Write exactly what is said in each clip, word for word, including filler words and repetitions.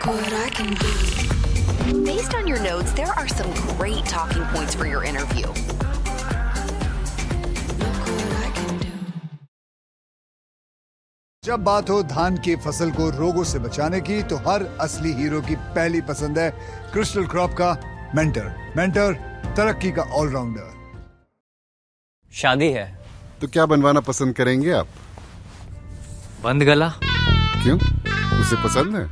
what I can do. Based on your notes, there are some great talking points for your interview. Look what I can do. जब बात हो धान की फसल को रोगों से बचाने की, तो हर असली हीरो की पहली पसंद है क्रिस्टल क्रॉप का मेंटर। मेंटर तरक्की का ऑलराउंडर। शादी है तो क्या बनवाना पसंद करेंगे आप? बंद गला। क्यों, उसे पसंद है?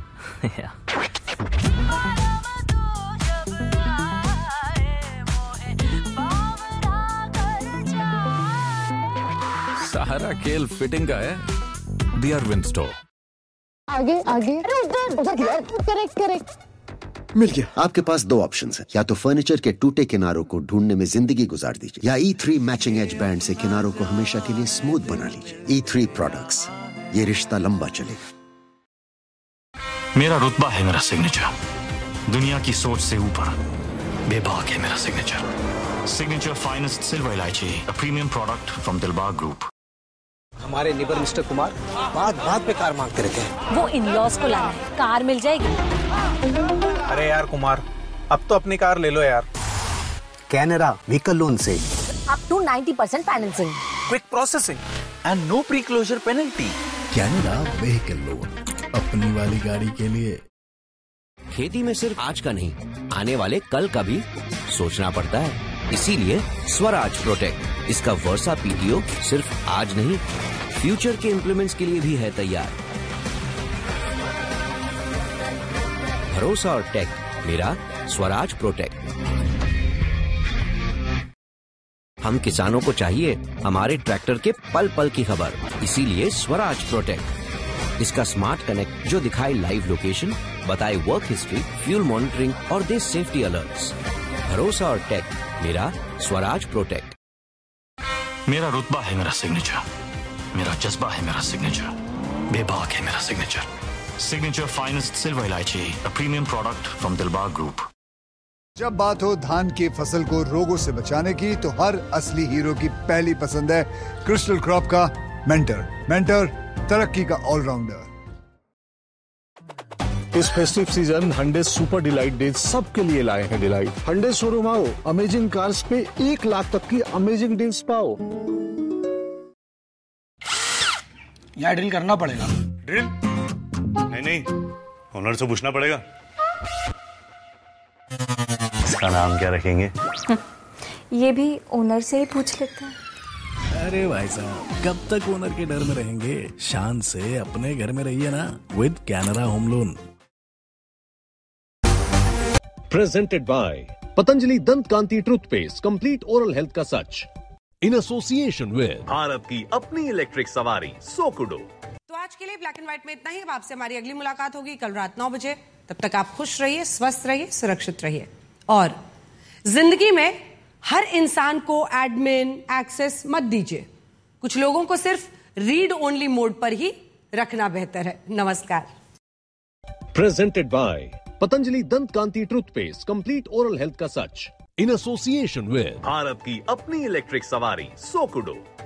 सारा खेल फिटिंग का है। दी अरविंद स्टोर। आगे आगे उधर उधर करेक्ट करेक्ट मिल गया। आपके पास दो ऑप्शंस हैं, या तो फर्नीचर के टूटे किनारों को ढूंढने में जिंदगी गुजार दीजिए, या ई थ्री मैचिंग एज बैंड से किनारों को हमेशा के लिए स्मूथ बना लीजिए। ई थ्री प्रोडक्ट्स, ये रिश्ता लंबा चलेगा। मेरा रुतबा है मेरा सिग्नेचर, दुनिया की सोच से ऊपर बेबाक है मेरा सिग्नेचर। सिग्नेचर फाइनेस्ट सिल्वर इलायची, a premium product from Dilbag group. हमारे निबर मिस्टर कुमार बात बात पे कार मांगते रहते हैं। वो इन लॉज को लाना है, कार मिल जाएगी। अरे यार कुमार, अब तो अपनी कार ले लो यार। कैनरा व्हीकल लोन से up to ninety percent financing, quick processing and no pre closure penalty. Canara vehicle loan, अपनी वाली गाड़ी के लिए। खेती में सिर्फ आज का नहीं, आने वाले कल का भी सोचना पड़ता है। इसीलिए स्वराज प्रोटेक्ट, इसका वर्षा पीटीओ सिर्फ आज नहीं, फ्यूचर के इम्प्लीमेंट्स के लिए भी है तैयार। भरोसा और टेक, मेरा स्वराज प्रोटेक्ट। हम किसानों को चाहिए हमारे ट्रैक्टर के पल पल की खबर, इसीलिए स्वराज प्रोटेक्ट। इसका स्मार्ट कनेक्ट जो दिखाए लाइव लोकेशन, बताए वर्क हिस्ट्री, फ्यूल मॉनिटरिंग और दे सेफ्टी अलर्ट्स। भरोसा और टेक, मेरा स्वराज प्रोटेक्ट। मेरा रुतबा है मेरा सिग्नेचर, मेरा जज्बा है मेरा सिग्नेचर, बेबाक है मेरा सिग्नेचर। सिग्नेचर फाइनेस्ट सिल्वर इलायची, a premium product from Dilbag group. जब बात हो धान की फसल को रोगों से बचाने की, तो हर असली हीरो की पहली पसंद है क्रिस्टल क्रॉप का मेंटर। मेंटर तरक्की का ऑलराउंडर। इस फेस्टिव सीजन हंडे सुपर डिलाइट डेज सबके लिए लाए हैं डिलाइट। हंडे शोरूम आओ, अमेजिंग कार्स पे एक लाख तक की अमेजिंग डील्स पाओ। यार ड्रिल करना पड़ेगा। ड्रिल? नहीं नहीं, ओनर से पूछना पड़ेगा। इसका नाम क्या रखेंगे? ये भी ओनर से ही पूछ लेते हैं। अरे भाई साहब, कब तक ओनर के डर में रहेंगे? शान से अपने घर में रहिए ना, with Canara home loan. Presented by Patanjali दंत कांति टूथपेस्ट, कंप्लीट ओरल हेल्थ का सच। इन एसोसिएशन विद भारत की अपनी इलेक्ट्रिक सवारी सोकुडो। तो आज के लिए ब्लैक एंड व्हाइट में इतना ही। अब आपसे हमारी अगली मुलाकात होगी कल रात नौ बजे। तब तक आप खुश रहिए, स्वस्थ रहिए, सुरक्षित रहिए। और जिंदगी में हर इंसान को एडमिन एक्सेस मत दीजिए। कुछ लोगों को सिर्फ रीड ओनली मोड पर ही रखना बेहतर है। नमस्कार। Presented by पतंजलि दंत कांति टूथपेस्ट, कंप्लीट ओरल हेल्थ का सच। इन एसोसिएशन विद भारत की अपनी इलेक्ट्रिक सवारी सोकुडो।